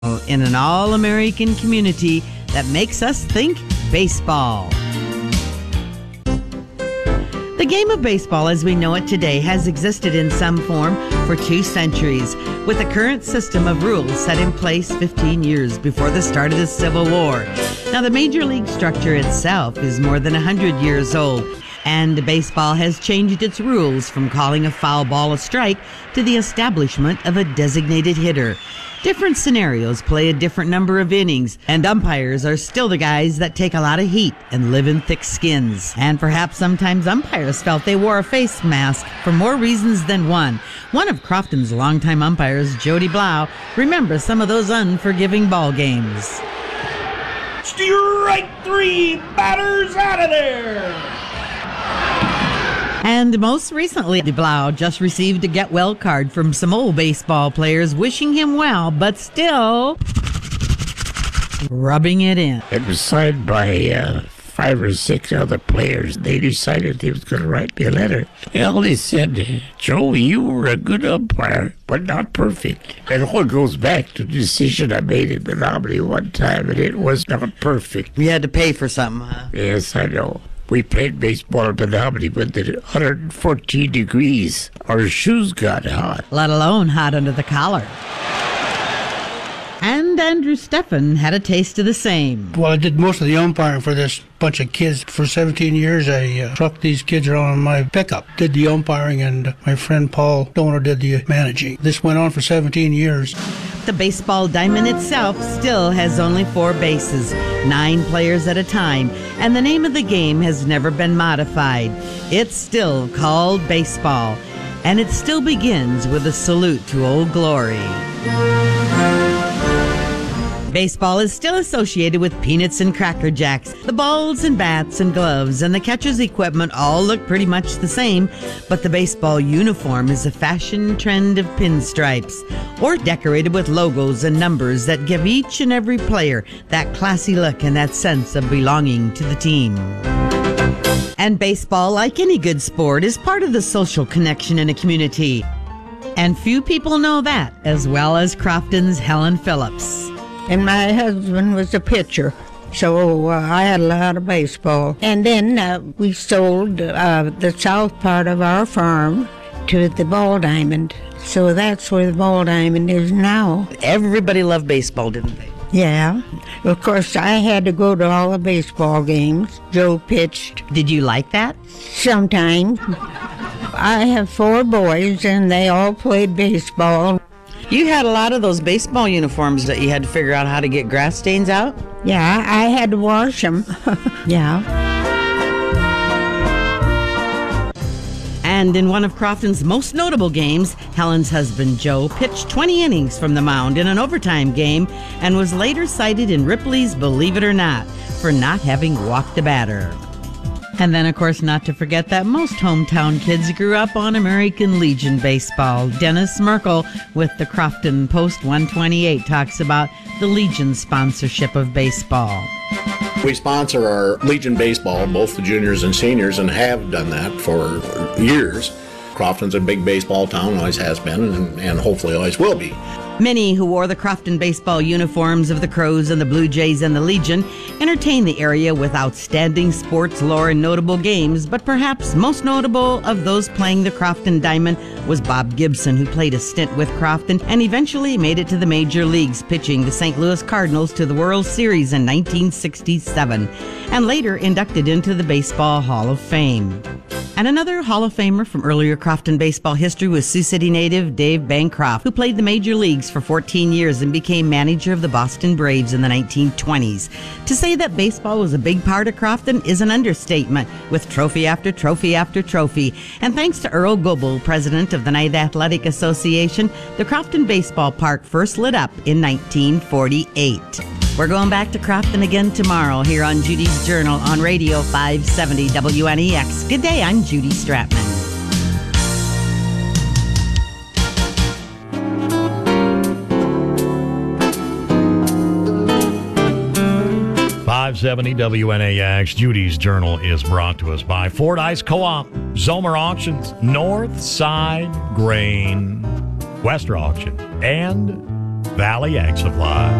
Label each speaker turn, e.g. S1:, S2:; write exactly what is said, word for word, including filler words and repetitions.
S1: in an all-American community that makes us think baseball. The game of baseball as we know it today has existed in some form for two centuries, with the current system of rules set in place fifteen years before the start of the Civil War. Now, the Major League structure itself is more than one hundred years old, and baseball has changed its rules from calling a foul ball a strike to the establishment of a designated hitter. Different scenarios play a different number of innings, and umpires are still the guys that take a lot of heat and live in thick skins. And perhaps sometimes umpires felt they wore a face mask for more reasons than one. One of Crofton's longtime umpires, Jody Blau, remembers some of those unforgiving ball games.
S2: Strike three, batters out of there!
S1: And most recently, Blau just received a get-well card from some old baseball players wishing him well, but still rubbing it in.
S3: It was signed by uh, five or six other players. They decided he was going to write me a letter. Well, they said, Joe, you were a good umpire, but not perfect. And all goes back to the decision I made in Menominee one time, and it was not perfect.
S1: You had to pay for something, huh?
S3: Yes, I know. We played baseball in Menominee when it was one hundred fourteen degrees. Our shoes got hot.
S1: Let alone hot under the collar. And Andrew Steffen had a taste of the same.
S4: Well, I did most of the umpiring for this bunch of kids. For seventeen years, I uh, trucked these kids around in my pickup, did the umpiring, and my friend Paul Donor did the managing. This went on for seventeen years.
S1: The baseball diamond itself still has only four bases, nine players at a time, and the name of the game has never been modified. It's still called baseball, and it still begins with a salute to Old Glory. Baseball is still associated with peanuts and Cracker Jacks. The balls and bats and gloves and the catcher's equipment all look pretty much the same, but the baseball uniform is a fashion trend of pinstripes, or decorated with logos and numbers that give each and every player that classy look and that sense of belonging to the team. And baseball, like any good sport, is part of the social connection in a community. And few people know that as well as Crofton's Helen Phillips.
S5: And my husband was a pitcher, so uh, I had a lot of baseball. And then uh, we sold uh, the south part of our farm to the Ball Diamond. So that's where the Ball Diamond is now.
S1: Everybody loved baseball, didn't they?
S5: Yeah. Of course, I had to go to all the baseball games. Joe pitched.
S1: Did you like that?
S5: Sometimes. I have four boys, and they all played baseball.
S1: You had a lot of those baseball uniforms that you had to figure out how to get grass stains out?
S5: Yeah, I had to wash them. Yeah.
S1: And in one of Crofton's most notable games, Helen's husband, Joe, pitched twenty innings from the mound in an overtime game and was later cited in Ripley's Believe It or Not for not having walked the batter. And then, of course, not to forget that most hometown kids grew up on American Legion baseball. Dennis Merkel with the Crofton Post one twenty-eight talks about the Legion sponsorship of baseball.
S6: We sponsor our Legion baseball, both the juniors and seniors, and have done that for years. Crofton's a big baseball town, always has been, and, and hopefully always will be.
S1: Many who wore the Crofton baseball uniforms of the Crows and the Blue Jays and the Legion entertained the area with outstanding sports lore and notable games, but perhaps most notable of those playing the Crofton Diamond was Bob Gibson, who played a stint with Crofton and eventually made it to the major leagues, pitching the Saint Louis Cardinals to the World Series in nineteen sixty-seven, and later inducted into the Baseball Hall of Fame. And another Hall of Famer from earlier Crofton baseball history was Sioux City native Dave Bancroft, who played the major leagues for fourteen years and became manager of the Boston Braves in the nineteen twenties. To say that baseball was a big part of Crofton is an understatement, with trophy after trophy after trophy. And thanks to Earl Goebel, president of the Night Athletic Association, the Crofton Baseball Park first lit up in nineteen forty-eight. We're going back to Crofton again tomorrow here on Judy's Journal on Radio five seventy W N E X. Good day, I'm Judy Stratman.
S7: five seventy W N A X. Judy's Journal is brought to us by Fordyce Co-op, Zomer Auctions, North Side Grain, Wester Auction, and Valley Ag Supply.